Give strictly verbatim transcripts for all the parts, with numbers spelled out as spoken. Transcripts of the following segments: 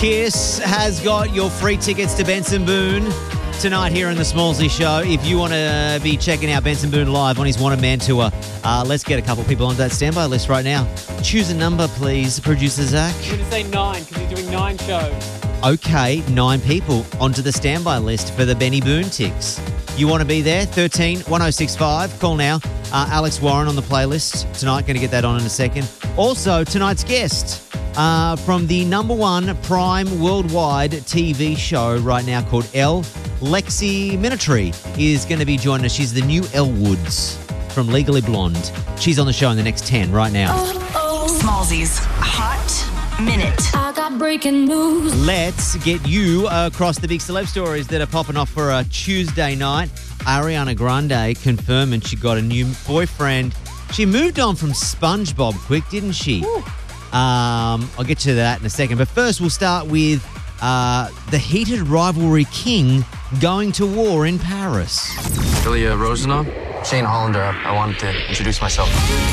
Kiss has got your free tickets to Benson Boone tonight here in the Smallsy Show. If you want to be checking out Benson Boone live on his Wanted Man tour, uh, let's get a couple people onto that standby list right now. Choose a number, please, producer Zach. I'm going to say nine because he's doing nine shows. Okay, nine people onto the standby list for the Benny Boone Ticks. You want to be there? thirteen one oh six five. Call now. Uh, Alex Warren on the playlist tonight. Going to get that on in a second. Also, tonight's guest uh, from the number one prime worldwide T V show right now called Elle, Lexi Minitry, is going to be joining us. She's the new Elle Woods from Legally Blonde. She's on the show in the next ten right now. Oh, oh. Smallsy's Hot Minute. I got breaking news. Let's get you across the big celeb stories that are popping off for a Tuesday night. Ariana Grande confirming she got a new boyfriend. She moved on from SpongeBob quick, didn't she? Um, I'll get to that in a second. But first, we'll start with uh, the heated rivalry king going to war in Paris. Ilya Rosanov, Shane Hollander. I wanted to introduce myself.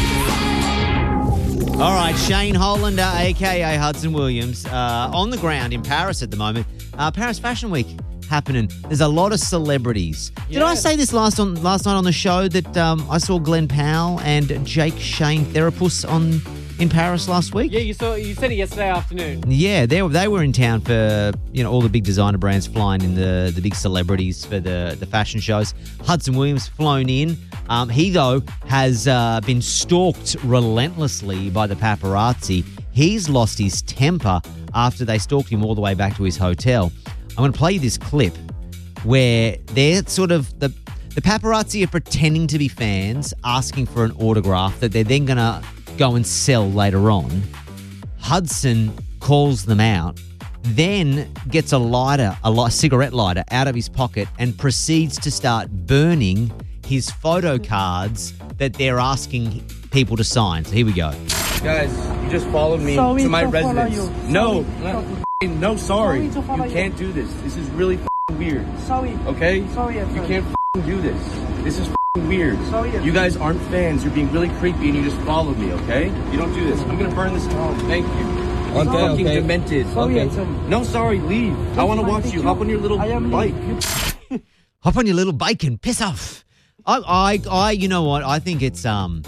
All right, Shane Hollander, a k a. Hudson Williams, uh, on the ground in Paris at the moment. Uh, Paris Fashion Week happening. There's a lot of celebrities. Yeah. Did I say this last on last night on the show that um, I saw Glenn Powell and Jake Shane Therapus on in Paris last week? Yeah, you saw. You said it yesterday afternoon. Yeah, they they were in town for, you know, all the big designer brands flying in, the the big celebrities for the the fashion shows. Hudson Williams flown in. Um, he though has uh, been stalked relentlessly by the paparazzi. He's lost his temper after they stalked him all the way back to his hotel. I'm going to play you this clip where they're sort of the the paparazzi are pretending to be fans, asking for an autograph that they're then going to go and sell later on. Hudson calls them out, then gets a lighter, a light, cigarette lighter out of his pocket and proceeds to start burning his photo cards that they're asking people to sign. So here we go. Guys, you just followed me Sorry to my to follow residence. you. No, Sorry no, to- no, sorry. Sorry to follow You you. can't do this. This is really f***ing weird. Sorry. Okay? Sorry, You sorry. can't f***ing do this. This is f***ing weird. Sorry. You guys aren't fans. You're being really creepy and you just followed me, okay? You don't do this. I'm gonna burn this down. Thank you. I'm Okay, fucking okay. demented. Sorry, okay. Tom. No, sorry. Leave. I want to fine, watch thank you. you. Hop on your little I am bike. leaving. Hop on your little bike and piss off. I, I, I, you know what? I think it's um,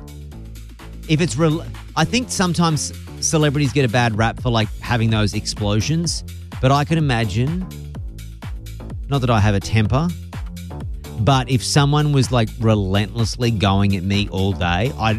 if it's real, I think sometimes celebrities get a bad rap for like having those explosions, but I can imagine. Not that I have a temper, but if someone was like relentlessly going at me all day, I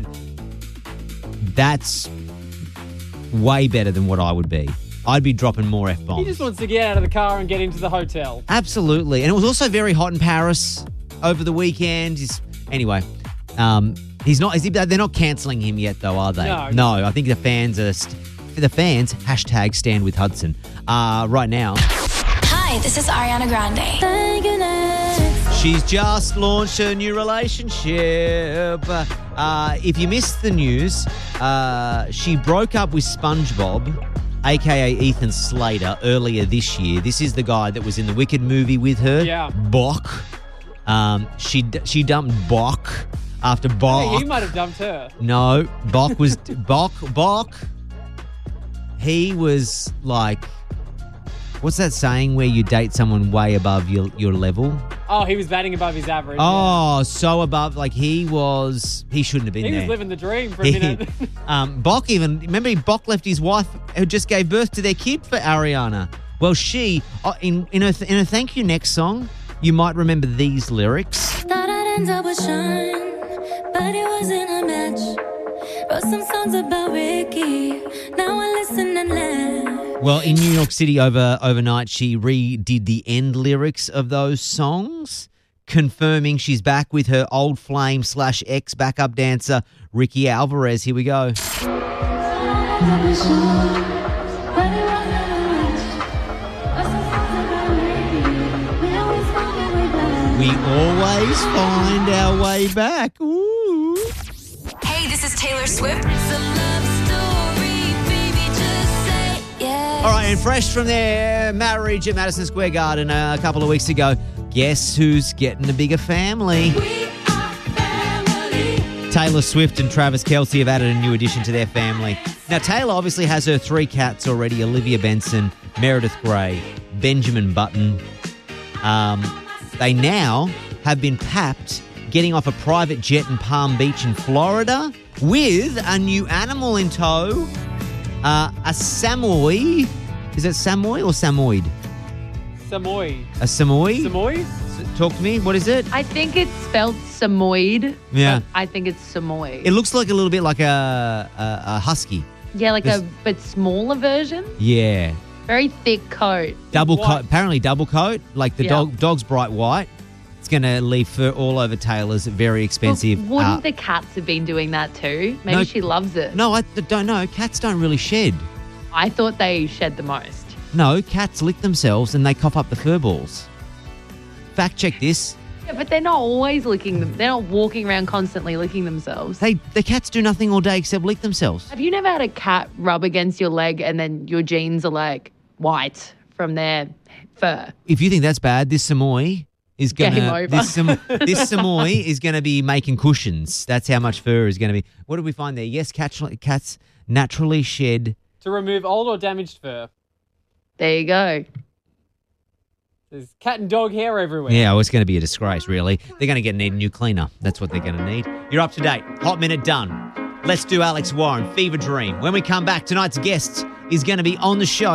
that's way better than what I would be. I'd be dropping more He F-bombs. just wants to get out of the car and get into the hotel. Absolutely. And it was also very hot in Paris over the weekend. He's, anyway, um, he's not. Is he, they're not cancelling him yet, though, are they? No. No, I think the fans are. St- for the fans, hashtag stand with Hudson. Uh, right now, Hi, this is Ariana Grande. Thank you next. she's just launched a new relationship. Uh, if you missed the news, uh, she broke up with SpongeBob, a k a. Ethan Slater, earlier this year. This is the guy that was in the Wicked movie with her. Yeah. Bok. Um, she she dumped Bok after Bok. Hey, he might have dumped her. No, Bok was Bok Bok. He was like, what's that saying where you date someone way above your your level? Oh, he was batting above his average. Oh, so above, like he was. He shouldn't have been yeah. He there. was living the dream for a He- minute. um, Bok even, remember Bok left his wife who just gave birth to their kid for Ariana. Well, she, uh, in, in, her, in her thank you next song, you might remember these lyrics. Thought I'd end up with Sean, but it wasn't a match. Wrote some songs about Ricky. Now I listen and laugh. Well, in New York City over overnight, she redid the end lyrics of those songs, confirming she's back with her old flame slash ex backup dancer, Ricky Alvarez. Here we go. We always find our way back. Ooh. Hey, this is Taylor Swift. All right, and fresh from their marriage at Madison Square Garden a couple of weeks ago, guess who's getting a bigger family? Taylor Swift and Travis Kelce have added a new addition to their family. Now, Taylor obviously has her three cats already, Olivia Benson, Meredith Grey, Benjamin Button. Um, they now have been papped getting off a private jet in Palm Beach in Florida with a new animal in tow, uh, a Samoy. Is it Samoy or Samoyed? Samoy. A Samoy? Samoy? S- Talk to me. What is it? I think it's spelled Samoyed. Yeah. but I think it's Samoy. It looks like a little bit like a, a, a husky. yeah, like this- a but smaller version. Yeah. Very thick coat. Double White. coat. Apparently double coat. Like the Yeah. dog. Dog's bright white. It's going to leave fur all over Taylor's very expensive. But wouldn't uh, the cats have been doing that too? Maybe No. she loves it. No, I don't know. Cats don't really shed. I thought they shed the most. No, cats lick themselves and they cough up the fur balls. Fact check this. Yeah, but they're not always licking them. They're not walking around constantly licking themselves. They the cats do nothing all day except lick themselves. Have you never had a cat rub against your leg and then your jeans are like white from their fur? If you think that's bad, this Samoy is Game gonna over. this Sam, this Samoy is gonna be making cushions. That's how much fur is gonna be. What did we find there? Yes, cats cats naturally shed. To remove old or damaged fur. There you go. There's cat and dog hair everywhere. Yeah, well, it's going to be a disgrace, really. They're going to get need a new cleaner. That's what they're going to need. You're up to date. Hot Minute done. Let's do Alex Warren, Fever Dream. When we come back, tonight's guest is going to be on the show.